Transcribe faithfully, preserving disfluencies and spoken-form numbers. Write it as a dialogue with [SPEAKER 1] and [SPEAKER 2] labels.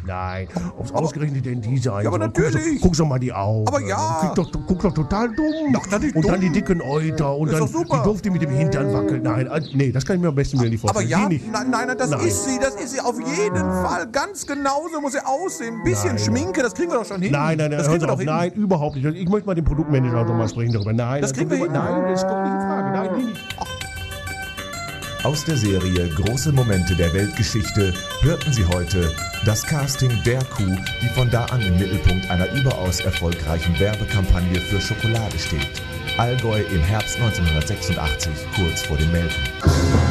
[SPEAKER 1] Nein, ob's ausgerechnet denn die sein
[SPEAKER 2] Ja, aber
[SPEAKER 1] soll. Guck
[SPEAKER 2] natürlich.
[SPEAKER 1] doch- Guck doch mal die Augen.
[SPEAKER 2] Aber ja.
[SPEAKER 1] Guck doch, guck doch total dumm.
[SPEAKER 2] Doch, das ist
[SPEAKER 1] Und dann
[SPEAKER 2] dumm.
[SPEAKER 1] die dicken Euter und
[SPEAKER 2] Ist
[SPEAKER 1] dann
[SPEAKER 2] doch super.
[SPEAKER 1] die Doof, die mit dem Hintern wackelt. Nein, äh, nee, das kann ich mir am besten wieder nicht
[SPEAKER 2] Aber
[SPEAKER 1] vorstellen.
[SPEAKER 2] ja,
[SPEAKER 1] Die nicht.
[SPEAKER 2] nein, nein, nein, das
[SPEAKER 1] Nein.
[SPEAKER 2] ist sie, das ist sie auf jeden Fall. Ganz genauso muss sie aussehen. Ein bisschen
[SPEAKER 1] Nein.
[SPEAKER 2] Schminke, das kriegen wir doch schon hin.
[SPEAKER 1] Nein, nein, nein,
[SPEAKER 2] das
[SPEAKER 1] hören
[SPEAKER 2] kriegen
[SPEAKER 1] Sie
[SPEAKER 2] wir
[SPEAKER 1] auf.
[SPEAKER 2] doch hin.
[SPEAKER 1] Nein, überhaupt nicht. Ich möchte mal den Produktmanager noch mal sprechen darüber. Nein,
[SPEAKER 2] Das kriegen
[SPEAKER 1] kommt
[SPEAKER 2] wir
[SPEAKER 1] über-
[SPEAKER 2] hin.
[SPEAKER 1] Nein, das kommt nicht in Frage. Nein, die nicht.
[SPEAKER 3] Aus der Serie Große Momente der Weltgeschichte hörten Sie heute das Casting der Kuh, die von da an im Mittelpunkt einer überaus erfolgreichen Werbekampagne für Schokolade steht. Allgäu im Herbst neunzehnhundertsechsundachtzig, kurz vor dem Melken.